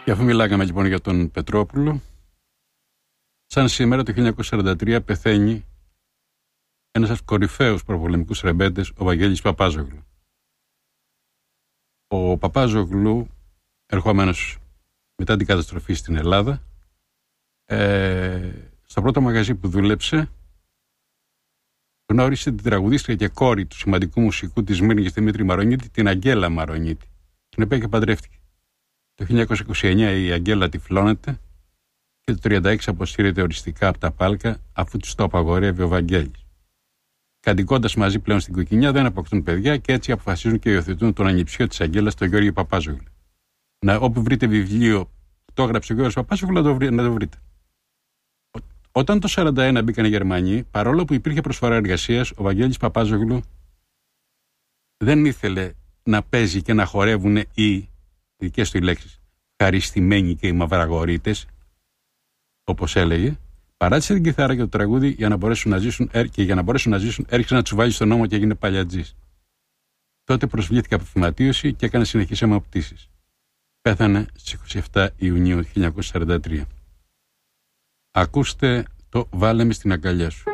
Και αφού μιλάγαμε λοιπόν για τον Πετρόπουλο, σαν σήμερα το 1943 πεθαίνει ένας από τους κορυφαίους προπολεμικούς ρεμπέντες, ο Βαγγέλης Παπάζογλου. Ο Παπάζογλου, ερχόμενος μετά την καταστροφή στην Ελλάδα, στο πρώτο μαγαζί που δούλεψε, γνώρισε την τραγουδίστρια και κόρη του σημαντικού μουσικού της Σμύρνης Δημήτρη Μαρονίτη, την Αγγέλα Μαρονίτη, την οποία και παντρεύτηκε. Το 1929 η Αγγέλα τυφλώνεται και το 1936 αποσύρεται οριστικά από τα πάλκα, αφού της το απαγορεύει ο Βαγγέλης. Κατοικώντας μαζί πλέον στην Κοκκινιά, δεν αποκτούν παιδιά και έτσι αποφασίζουν και υιοθετούν τον ανιψιό της Αγγέλας, τον Γιώργο Παπάζογλου. Όπου βρείτε βιβλίο που το έγραψε ο Γιώργος Παπάζογλου, να το βρείτε. Όταν το 1941 μπήκαν οι Γερμανοί, παρόλο που υπήρχε προσφορά εργασίας, ο Βαγγέλης Παπάζογλου δεν ήθελε να παίζει και να χορεύουν οι δικές του οι λέξεις χαριστημένοι και οι μαυραγορείτες, όπως έλεγε. Παράτησε την κιθάρα και το τραγούδι για να μπορέσουν να ζήσουν, και για να μπορέσουν να ζήσουν έριξε να τσουβάλει στον νόμο και έγινε παλιατζής. Τότε προσβλήθηκε από φυματίωση και έκανε συνεχείς αιμοπτήσεις. Πέθανε στις 27 Ιουνίου 1943. Ακούστε το «Βάλε με στην αγκαλιά σου».